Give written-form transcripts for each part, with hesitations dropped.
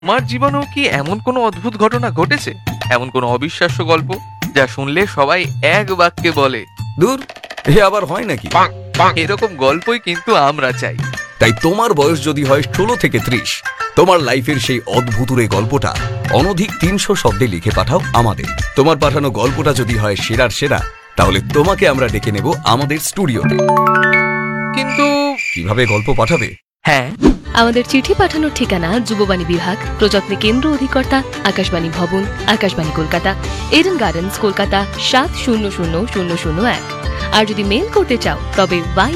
তোমার জীবনেও কি এমন কোনো অদ্ভুত ঘটনা ঘটেছে? এমন কোনো অবিশ্বাস্য গল্প যা শুনলে সবাই এক বাক্যে বলে, দূর, এ আবার হয় নাকি? এরকম গল্পই কিন্তু আমরা চাই। তাই তোমার বয়স যদি হয় 16 থেকে 30, তোমার লাইফের সেই অদ্ভুতুরে গল্পটা অনধিক 300 শব্দে লিখে পাঠাও আমাদের। তোমার পাঠানো গল্পটা যদি হয় সেরার সেরা, তাহলে তোমাকে আমরা ডেকে নেব আমাদের স্টুডিওতে। কিন্তু কিভাবে গল্প পাঠাবে? হ্যাঁ, আমাদের চিঠি পাঠানোর ঠিকানা যুববাণী বিভাগ, প্রযত্নে কেন্দ্র অধিকর্তা, আকাশবাণী ভবন, আকাশবাণী কলকাতা, এডেন গার্ডেন্স, কলকাতা 700001। আর যদি মেল করতে চাও তবে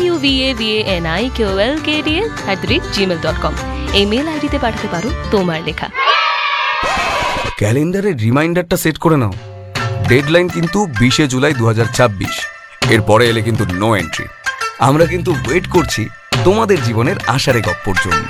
yuvavanikolkds@gmail.com এই মেল আইডিতে পাঠাতে পারো তোমার লেখা। ক্যালেন্ডারের রিমাইন্ডারটা সেট করে নাও। ডেডলাইন কিন্তু 20 জুলাই 2026। এরপরে এলে কিন্তু নো এন্ট্রি। আমরা কিন্তু ওয়েট করছি তোমাদের জীবনের আশারে গপ্পর জন্য।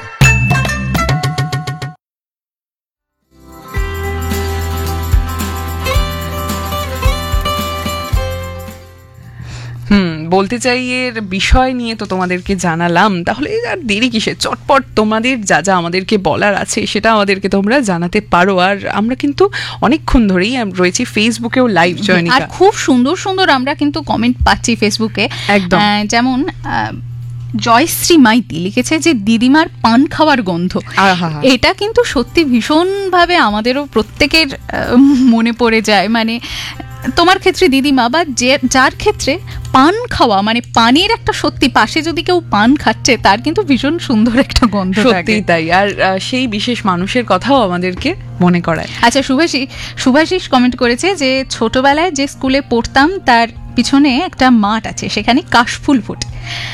বলতে চাই এর বিষয় নিয়ে তো তোমাদেরকে জানালাম, তাহলে আর দেরি কিসে, চটপট তোমাদের যা যা আমাদেরকে বলার আছে সেটা আমাদেরকে তোমরা জানাতে পারো। আর আমরা কিন্তু অনেকক্ষণ ধরেই রয়েছি ফেসবুকেও লাইভ জয়েন, আর খুব সুন্দর সুন্দর আমরা কিন্তু কমেন্ট পাচ্ছি ফেসবুকে। একদম, যেমন জয়শ্রী মাইতি লিখেছে যে দিদিমার পান খাওয়ার গন্ধ। এটা কিন্তু সত্যি ভীষণভাবে আমাদেরও প্রত্যেকের মনে পড়ে যায়। মানে তোমার ক্ষেত্রে দিদিমা বা যার ক্ষেত্রে পান খাওয়া, মানে পানের একটা সত্যি পাশে যদি কেউ পান খাচ্ছে তার কিন্তু ভীষণ সুন্দর একটা গন্ধ থাকে। সত্যি তাই। আর সেই বিশেষ মানুষের কথাও আমাদেরকে মনে করায়। আচ্ছা, শুভাশিস কমেন্ট করেছে যে ছোটবেলায় যে স্কুলে পড়তাম তার পিছনে একটা মাঠ আছে, সেখানে কাশফুল ফোটে।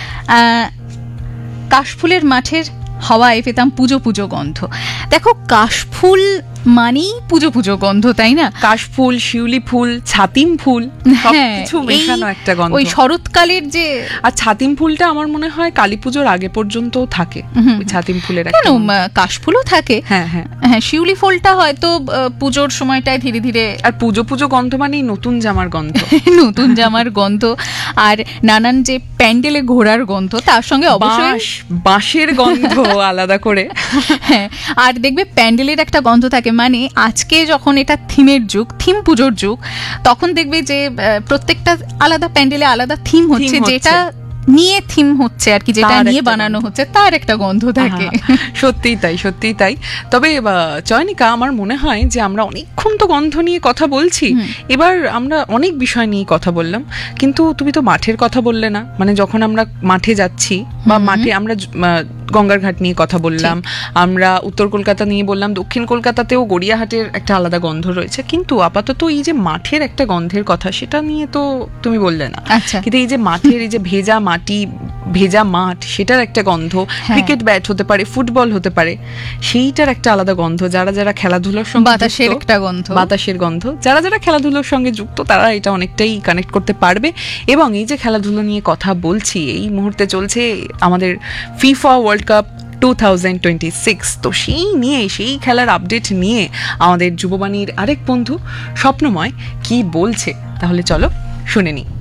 কাশফুলের মাঠের হাওয়ায় পেতাম পুজো পুজো গন্ধ। দেখো, কাশফুল মানেই পুজো পুজো গন্ধ, তাই না? কাশফুল, শিউলি ফুল, ছাতিম ফুল, সবকিছু মেশানো একটা গন্ধ। ওই শরৎকালের যে, আর ছাতিম ফুলটা আমার মনে হয় কালী পুজোর আগে পর্যন্ত থাকে। ছাতিম ফুলের কেন, কাশফুলও থাকে। হ্যাঁ হ্যাঁ, শিউলি ফুলটা হয়তো পুজোর সময়টায় ধীরে ধীরে। আর পুজো পুজো গন্ধ মানেই নতুন জামার গন্ধ। নতুন জামার গন্ধ, আর নানান যে প্যান্ডেলে ঘোরার গন্ধ, তার সঙ্গে অবশ্যই বাঁশের গন্ধ আলাদা করে। হ্যাঁ, আর দেখবে প্যান্ডেলের একটা গন্ধ থাকে। মানে আজকে যখন এটা থিমের যুগ, থিম পুজোর যুগ, তখন দেখবে যে প্রত্যেকটা আলাদা প্যান্ডেলে আলাদা থিম হচ্ছে, যেটা নিয়ে থিম হচ্ছে আর কি, যেটা নিয়ে বানানো হচ্ছে, তার একটা গন্ধ থাকে। সত্যিই তাই, সত্যিই তাই। তবে চয়নিকা, আমার মনে হয় যে আমরা অনেকক্ষণ তো গন্ধ নিয়ে কথা বলছি, এবার আমরা অনেক বিষয় নিয়ে কথা বললাম, কিন্তু তুমি তো মাঠের কথা বললে না। মানে যখন আমরা মাঠে যাচ্ছি বা মাঠে আমরা গঙ্গার ঘাট নিয়ে কথা বললাম, আমরা উত্তর কলকাতা নিয়ে বললাম, দক্ষিণ কলকাতাতেও গড়িয়াহাটের একটা আলাদা গন্ধ রয়েছে, কিন্তু আপাতত এই যে মাঠের একটা গন্ধের কথা, সেটা নিয়ে তো তুমি বললে না। কিন্তু এই যে মাঠের এই যে ভেজা মাটি, ভেজা মাঠ, সেটার একটা গন্ধ, ক্রিকেট ব্যাট হতে পারে, ফুটবল হতে পারে, সেইটার একটা আলাদা গন্ধ। যারা যারা খেলাধুলার সঙ্গে, বাতাসের একটা গন্ধ, বাতাসের গন্ধ, যারা যারা খেলাধুলার সঙ্গে যুক্ত তারা এটা অনেকটাই কানেক্ট করতে পারবে। এবং এই যে খেলাধুলো নিয়ে কথা বলছি, এই মুহূর্তে চলছে আমাদের ফিফা ওয়ার্ল্ড কাপ 2026। তো সেই খেলার আপডেট নিয়ে আমাদের যুববাণীর আরেক বন্ধু স্বপ্নময় কি বলছে, তাহলে চলো শুনে নি।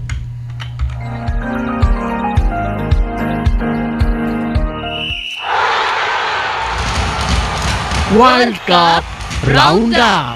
World cup round up.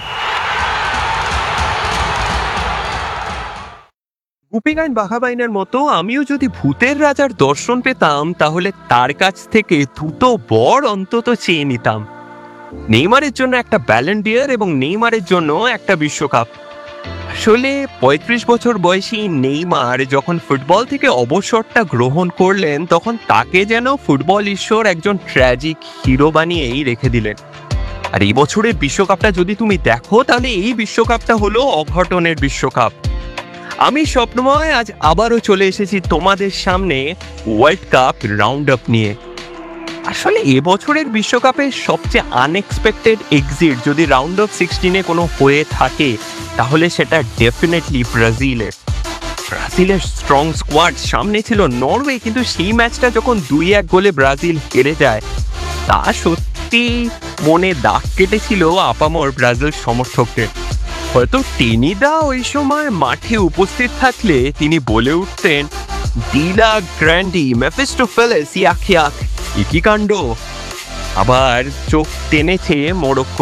গুপিগান বাঘাবাইনের মতো আমিও যদি ভূতের রাজার দর্শন পেতাম, তাহলে তার কাছ থেকে দুটো বর অন্তত চেয়ে নিতাম। নেইমারের জন্য একটা ব্যালন ডি'র এবং নেইমারের জন্য একটা বিশ্বকাপ। আসলে 35 বছর বয়সী নেইমার যখন ফুটবল থেকে অবসরটা গ্রহণ করলেন, তখন তাকে যেন ফুটবল ঈশ্বর একজন ট্র্যাজিক হিরো বানিয়েই রেখে দিলেন। আর এই বছরের বিশ্বকাপটা যদি তুমি দেখো, তাহলে এই বিশ্বকাপটা হলো অঘটনের বিশ্বকাপ। আমি স্বপ্নময় আজ আবারও চলে এসেছি তোমাদের সামনে ওয়ার্ল্ড কাপ রাউন্ড আপ নিয়ে। আসলে এবছরের বিশ্বকাপের সবচেয়ে আনএক্সপেক্টেড এক্সিট যদি রাউন্ড অফ 16-এ কোনো হয়ে থাকে, তাহলে সেটা ডেফিনেটলি ব্রাজিলের স্ট্রং স্কোয়াড। সামনে ছিল নরওয়ে, কিন্তু সেই ম্যাচটা যখন 2-1 গোলে ব্রাজিল হেরে যায়, তা সত্যি মনে দাগ কেটেছিল আপামর ব্রাজিল সমর্থকদের। হয়তো টেনিদা ওই সময় মাঠে উপস্থিত থাকলে তিনি বলে উঠতেন, ডিলা গ্র্যান্ডি মেফিস্টোফেলেস ইয়াক ইয়াক, একই কাণ্ড। আবার চোখ টেনেছে মোরক্কো